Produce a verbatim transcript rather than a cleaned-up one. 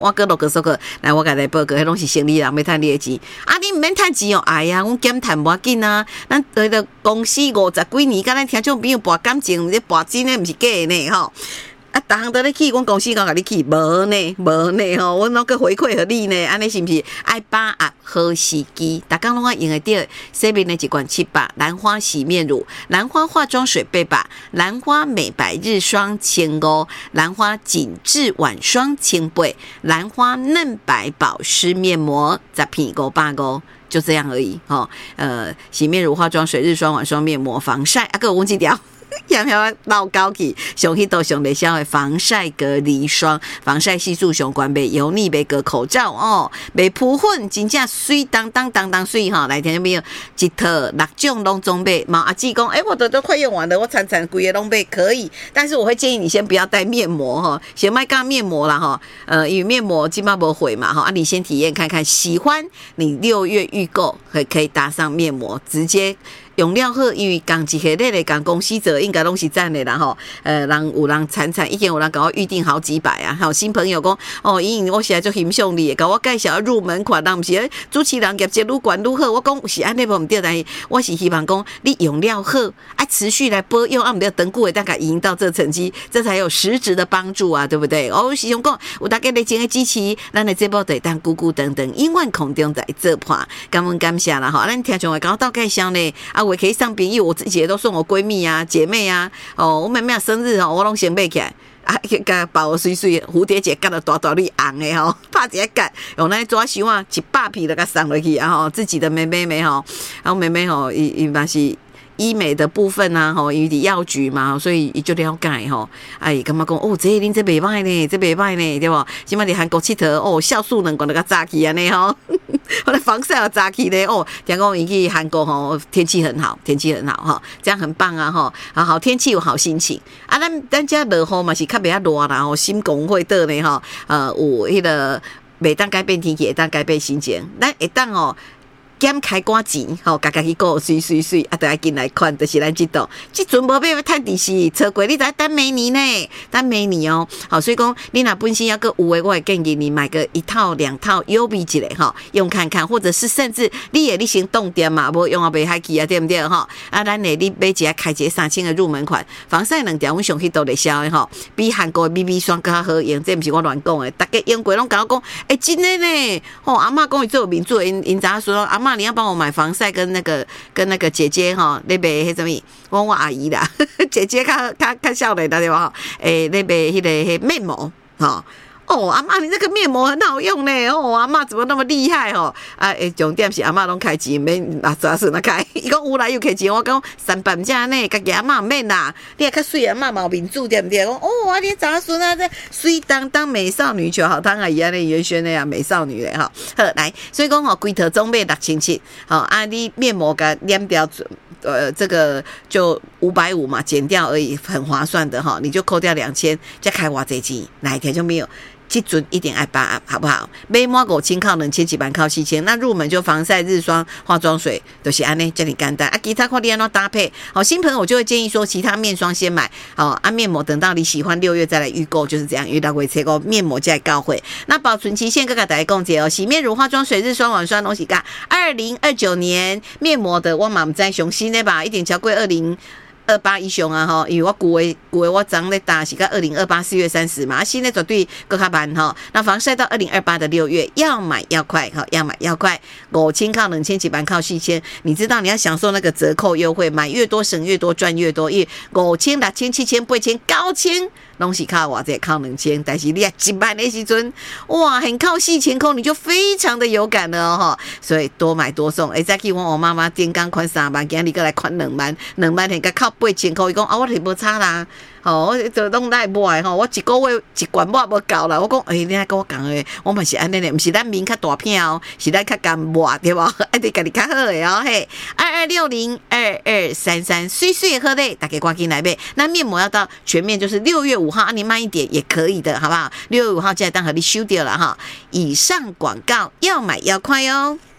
我哥落个说个，来我甲你报告，迄拢是生理人要趁你的钱。啊，你毋免趁钱哦，哎呀，阮减趁无要紧啊。咱对个公司五十几年，甲咱听众朋友博感情，这博真诶，毋是假的呢吼。啊，逐项都咧去，阮公司讲甲你去，无呢，无呢吼，阮拢去回馈互你呢，安尼是毋是？爱把握好时机，逐工拢爱用得到。西面的一罐七百，兰花洗面乳，兰花化妆水八百，兰花美白日霜千五，兰花紧致晚霜千八，兰花嫩白保湿面膜十片五百五。就这样而已，吼，呃，洗面乳、化妆水、日霜、晚霜、面膜、防晒，啊，个有阮这条。要不要老高去？上迄度上内销的防晒隔离霜，防晒系数上悬，袂油腻，袂隔口罩哦，袂扑粉，真正水当当当当水哈！来听有没有？一套六种拢总买，毛阿姊讲，哎、欸，我的都快用完了，我惨惨规个拢买可以，但是我会建议你先不要带面膜哈，先卖干面膜啦哈，呃，因为面膜基本上不毁嘛哈，啊，你先体验看看，喜欢你六月预购可可以搭上面膜，直接。用了好，因为共一系列的共公司做，应该拢是赞的啦吼。呃，人有人惨惨，已经有人甲我预定好几百啊。还有新朋友讲，哦，因为我现在就欣赏你，甲我介绍入门款，人毋是主持人业绩愈悬愈好。我讲是安尼无毋对，但是我是希望讲你用了好，啊，持续来保养，啊，毋对等久的大概赢到这成绩，这才有实质的帮助啊，对不对？哦，是想讲有大家热情的支持，咱的节目就会当咕咕等等，永远空中在做伴，感恩感谢啦吼。咱听众会甲我倒介绍呢，啊。我可以上朋友，我自己也都送我闺蜜啊、姐妹啊，哦，我妹妹生日哦，我拢先买起来，啊，甲包我水水，蝴蝶结夹得大大粒红的吼，拍一个夹，用那抓箱啊，一百片就甲送落去啊吼，自己的妹妹妹吼，然后妹妹吼，伊伊嘛是。医美的部分啊，吼，因为伫药局嘛，所以伊就了解吼。哎，感觉讲哦，这恁这袂歹呢，这袂歹呢，对无？即摆伫韩国佚佗哦，酵素能够那个早起安尼吼，我的防晒要早起呢哦。听讲伊去韩国吼，天气很好，天气很好哈，这样很棒啊吼。啊，好天气有好心情啊，咱咱遮落雨嘛是较袂遐热啦吼，心公会倒呢吼，呃，有迄个袂当改变天气，会当改变心情，咱会当哦。减开寡钱，吼，家家去过水水水，啊，都要进来看，就是咱这度。即阵无要趁电视，错过你再等明年呢，等明年哦。好，所以讲你若本身要个有诶，我会建议你买个一套两套优比一个吼，用看看，或者是甚至你也你先动点嘛，无用啊袂歹去啊，对不对吼？啊，咱诶你买一个开一个三千的入门款，防晒两条，阮上去都咧销诶吼，比韩国的 B B 霜更较好用，这毋是我乱讲诶，大家用过拢甲我讲，诶、欸，真诶呢，吼，阿嬷讲伊做面做，因因知影说阿嬷。你要帮我买防晒跟那个跟那个姐姐哈，那边迄什么，我我阿姨啦，姐姐较较较少年对吧？诶，那边迄个迄面膜哈。哦，阿嬷，你这个面膜很好用呢。哦，阿嬷怎么那么厉害哦？啊，诶，重点是阿嬷拢开钱，免拿啥事那开。伊讲有来又开钱，我讲三百只呢，家己阿嬷免啦。你也较水阿嬷毛面子对不对？讲哦，啊，你查孙啊，这水当当美少女球好汤啊，伊安尼原先的啊美少女嘞哈。好来，所以讲吼，规套总买六千七，好啊，你面膜甲染掉。呃，这个就五百五嘛，减掉而已，很划算的哈。你就扣掉两千，再开偌济钱，哪一天就没有？这阵一定爱把好不好？买满五千靠两千，几万靠四千。那入门就防晒、日霜、化妆水，都、就是安尼，这里简单啊。其他看你安怎搭配。好，新朋友我就会建议说，其他面霜先买，好，啊面膜等到你喜欢六月再来预购，就是这样。遇到过这个面膜再告回。那保存期限，各个大家讲解哦。洗面乳、化妆水、日霜、晚霜东西噶。二零二九年面膜的我嘛唔知上新的吧，一定超过二零。二八以上啊吼，因为我旧的旧的我昨咧打是到二零二八四月三十嘛，啊新的绝对更较慢吼。那防晒到二零二八的六月，要买要快哈，要买要快，五千靠两千，几万靠四千。你知道你要享受那个折扣优惠，买越多省越多，赚越多。因为五千、六千、七千、八千、九千。拢是靠偌济靠两千，但是你啊一万的时阵，哇，很靠四千块，你就非常的有感了哦，所以多买多送。哎，再去问我妈妈，顶刚款三万，今日过来款两万，两万现在靠八千块，伊讲啊，我是无差啦。吼，我就拢来买吼，我一个月一罐抹无够啦。我讲，诶、欸，你来跟我讲诶，我嘛是安尼咧，毋是咱面较大片哦，是咱较甘抹对无？爱得家己较好诶哦嘿。二二六零二二三三，水水喝嘞，大家赶紧来买。那面膜要到全面就是六月五号，啊，你慢一点也可以的，好不好？六月五号再当和你收掉了哈。以上广告要买要快哦。